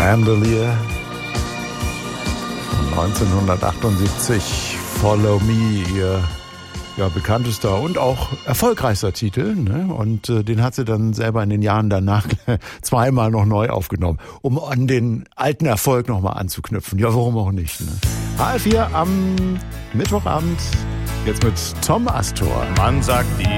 Chandelier von 1978, Follow Me, ihr bekanntester und auch erfolgreichster Titel, ne? Und den hat sie dann selber in den Jahren danach zweimal noch neu aufgenommen, um an den alten Erfolg nochmal anzuknüpfen. Ja, warum auch nicht, ne? HR4 am Mittwochabend, jetzt mit Tom Astor. Man sagt, die